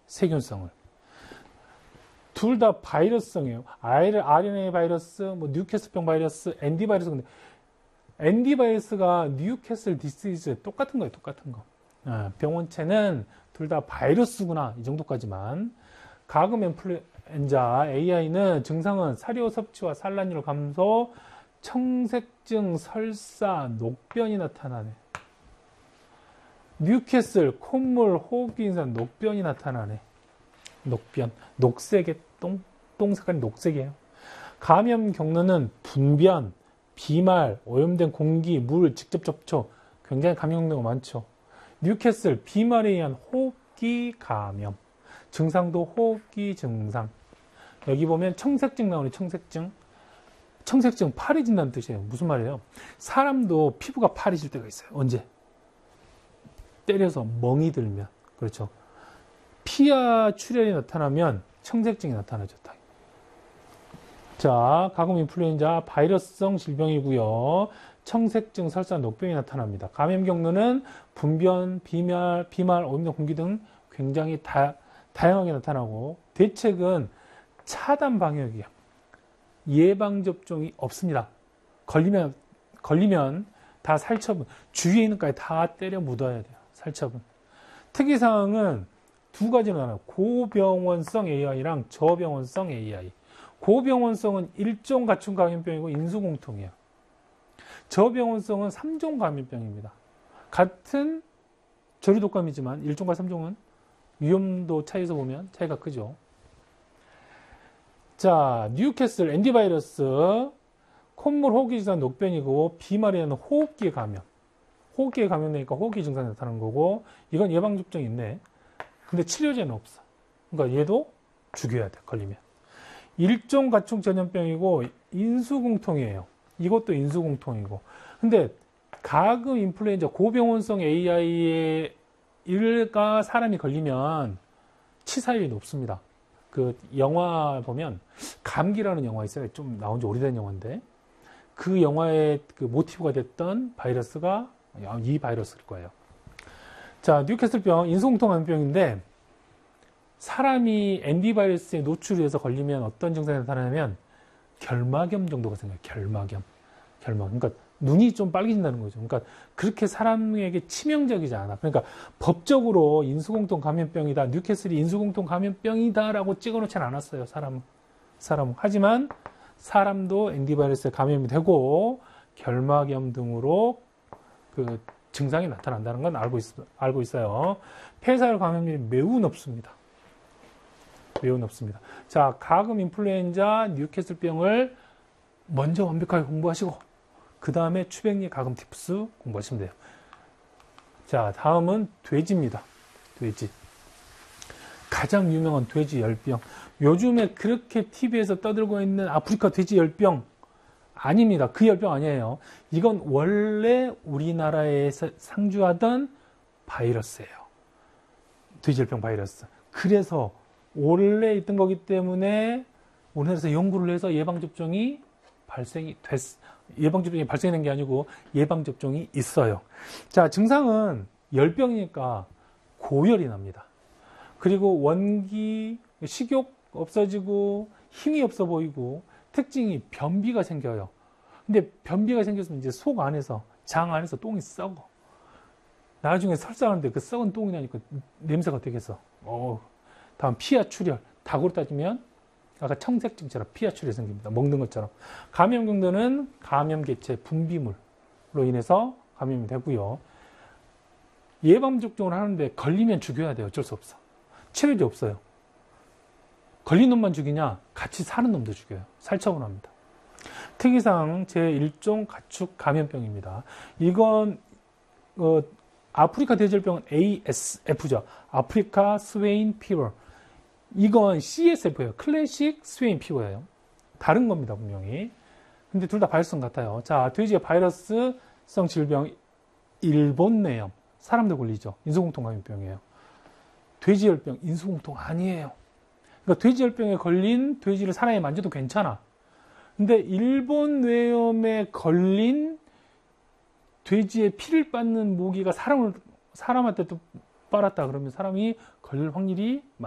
세균성을. 둘 다 바이러스성이에요. RNA 바이러스, 뭐 뉴캐슬병 바이러스, ND 바이러스. 근데 ND 바이러스가 뉴캐슬 디시즈 똑같은 거예요. 똑같은 거. 병원체는 둘 다 바이러스구나. 이 정도까지만. 가금 인플루엔자 AI는 증상은 사료 섭취와 산란율 감소, 청색증, 설사, 녹변이 나타나네. 뉴캐슬, 콧물, 호흡기 증상, 녹변이 나타나네. 녹변, 녹색의 똥 색깔이 녹색이에요. 감염 경로는 분변, 비말, 오염된 공기, 물, 직접 접촉, 굉장히 감염 경로가 많죠. 뉴캐슬, 비말에 의한 호흡기 감염, 증상도 호흡기 증상. 여기 보면 청색증 나오네. 청색증. 청색증 파래진다는 뜻이에요. 무슨 말이에요? 사람도 피부가 파래질 때가 있어요. 언제? 때려서 멍이 들면. 그렇죠. 피하 출혈이 나타나면 청색증이 나타나죠. 자, 가금 인플루엔자 바이러스성 질병이고요. 청색증, 설사, 녹병이 나타납니다. 감염 경로는 분변, 비말, 오염된 공기 등 굉장히 다양하게 나타나고, 대책은 차단 방역이에요. 예방접종이 없습니다. 걸리면 다 살처분, 주위에 있는 것까지 다 때려 묻어야 돼요. 살처분. 특이사항은 두 가지로 나눠요. 고병원성 AI랑 저병원성 AI. 고병원성은 1종 가축 감염병이고 인수공통이에요. 저병원성은 3종 감염병입니다. 같은 저류독감이지만 1종과 3종은 위험도 차이에서 보면 차이가 크죠. 자, 뉴캐슬, 엔디바이러스, 콧물, 호흡기 증상, 녹변이고, 비말에는 호흡기에 감염. 호흡기에 감염되니까 호흡기 증상이 나타나는 거고, 이건 예방접종이 있네. 근데 치료제는 없어. 그러니까 얘도 죽여야 돼, 걸리면. 1종 가축 전염병이고, 인수공통이에요. 이것도 인수공통이고. 근데 가금 인플루엔자 고병원성 AI에 일가 사람이 걸리면 치사율이 높습니다. 그 영화 보면 감기라는 영화 있어요. 좀 나온 지 오래된 영화인데 그 영화의 그 모티브가 됐던 바이러스가 이 바이러스일 거예요. 자, 뉴캐슬병 인수공통 감염병인데 사람이 ND 바이러스에 노출해서 걸리면 어떤 증상이 나타나냐면 결막염 정도가 생겨요. 결막염. 그러니까 눈이 좀 빨개진다는 거죠. 그러니까 그렇게 사람에게 치명적이지 않아. 그러니까 법적으로 인수공통 감염병이다. 뉴캐슬이 인수공통 감염병이다라고 찍어놓지는 않았어요. 사람은. 하지만 사람도 ND 바이러스에 감염이 되고 결막염 등으로 그 증상이 나타난다는 건 알고 있어요. 폐사율 감염률이 매우 높습니다. 자, 가금 인플루엔자 뉴캐슬병을 먼저 완벽하게 공부하시고 그 다음에 추백리 가금 팁스 공부하시면 돼요. 자, 다음은 돼지입니다. 돼지. 가장 유명한 돼지 열병. 요즘에 그렇게 TV에서 떠들고 있는 아프리카 돼지 열병 아닙니다. 그 열병 아니에요. 이건 원래 우리나라에서 상주하던 바이러스예요. 돼지 열병 바이러스. 그래서 원래 있던 거기 때문에 우리나라에서 연구를 해서 예방접종이 발생된 게 아니고 예방접종이 있어요. 자, 증상은 열병이니까 고열이 납니다. 그리고 원기, 식욕 없어지고 힘이 없어 보이고 특징이 변비가 생겨요. 근데 변비가 생겼으면 이제 속 안에서, 장 안에서 똥이 썩어. 나중에 설사하는데 그 썩은 똥이 나니까 냄새가 되겠어. 다음 피하 출혈. 닭으로 따지면 아까 청색증처럼 피하 출혈이 생깁니다. 먹는 것처럼. 감염 경로는 감염 개체 분비물로 인해서 감염이 되고요. 예방접종을 하는데 걸리면 죽여야 돼요. 어쩔 수 없어. 치료제 없어요. 걸린 놈만 죽이냐? 같이 사는 놈도 죽여요. 살처분합니다. 특이사항 제1종 가축 감염병입니다. 이건 아프리카 돼지열병은 ASF죠. 아프리카 스웨인 피버. 이건 CSF예요. 클래식 스웨인 피버예요. 다른 겁니다, 분명히. 근데 둘 다 바이러스성 같아요. 자, 돼지의 바이러스성 질병, 일본뇌염. 사람들 걸리죠. 인수공통 감염병이에요. 돼지열병, 인수공통 아니에요. 그러니까 돼지열병에 걸린 돼지를 사람이 만져도 괜찮아. 근데 일본뇌염에 걸린 돼지의 피를 빻는 모기가 사람한테 또 빨았다 그러면 사람이 걸릴 확률이